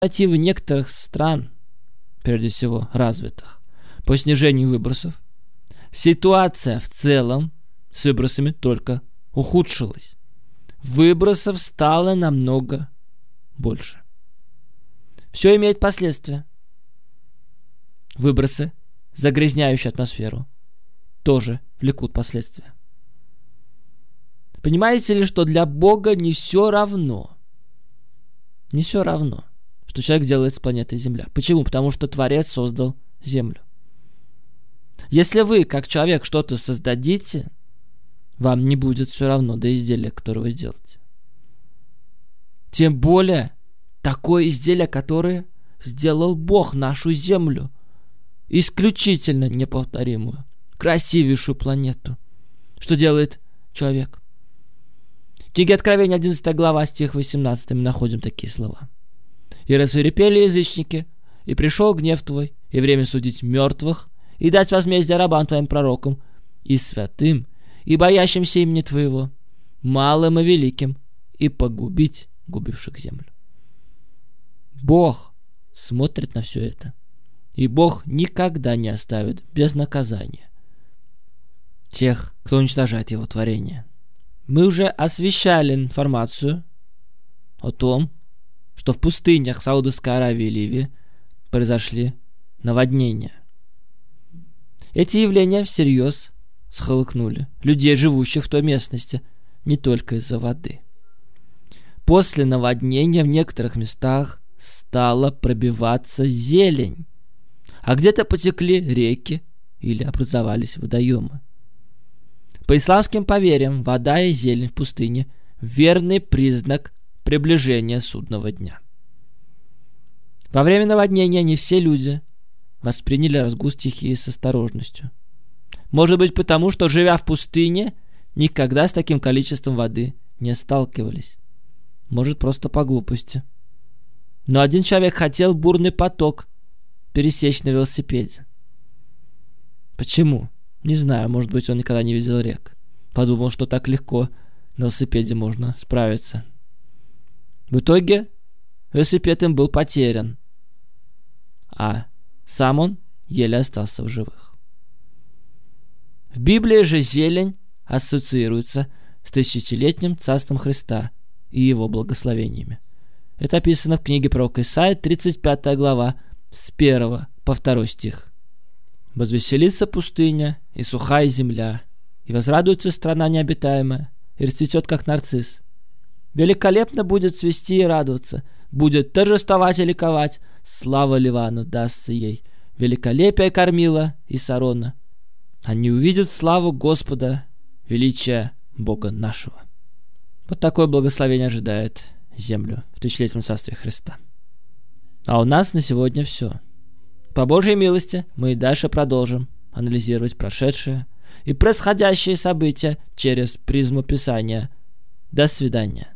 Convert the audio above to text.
инициативы некоторых стран, прежде всего развитых, по снижению выбросов, ситуация в целом с выбросами только ухудшилась. Выбросов стало намного больше. Все имеет последствия. Выбросы, загрязняющие атмосферу, тоже влекут последствия. Понимаете ли, что для Бога не все равно, что человек делает с планетой Земля. Почему? Потому что Творец создал Землю. Если вы, как человек, что-то создадите, вам не будет все равно до изделия, которое вы сделаете. Тем более, такое изделие, которое сделал Бог, нашу Землю, исключительно неповторимую, красивейшую планету. Что делает человек? В книге Откровения, 11 глава, стих 18, мы находим такие слова. «И рассвирепели язычники, и пришел гнев твой, и время судить мертвых, и дать возмездие рабам твоим пророкам, и святым, и боящимся имени твоего, малым и великим, и погубить губивших землю». Бог смотрит на все это, и Бог никогда не оставит без наказания тех, кто уничтожает его творение. Мы уже освещали информацию о том, что в пустынях Саудовской Аравии и Ливии произошли наводнения. Эти явления всерьез схолокнули людей, живущих в той местности, не только из-за воды. После наводнения в некоторых местах стала пробиваться зелень, а где-то потекли реки или образовались водоемы. По исламским поверьям, вода и зелень в пустыне – верный признак приближения судного дня. Во время наводнения не все люди восприняли разгул стихии с осторожностью. Может быть, потому что, живя в пустыне, никогда с таким количеством воды не сталкивались. Может, просто по глупости. Но один человек хотел бурный поток пересечь на велосипеде. Почему? Не знаю, может быть, он никогда не видел рек. Подумал, что так легко на велосипеде можно справиться. В итоге велосипед им был потерян, а сам он еле остался в живых. В Библии же зелень ассоциируется с тысячелетним царством Христа и его благословениями. Это описано в книге пророка Исаии, 35 глава, с 1 по 2 стих. «Возвеселится пустыня и сухая земля, и возрадуется страна необитаемая, и расцветет, как нарцисс. Великолепно будет цвести и радоваться, будет торжествовать и ликовать, слава Ливану дастся ей, великолепие Кормила и Сарона. Они увидят славу Господа, величие Бога нашего». Вот такое благословение ожидает землю в тысячелетнем царстве Христа. А у нас на сегодня все. По Божьей милости мы и дальше продолжим анализировать прошедшее и происходящие события через призму Писания. До свидания.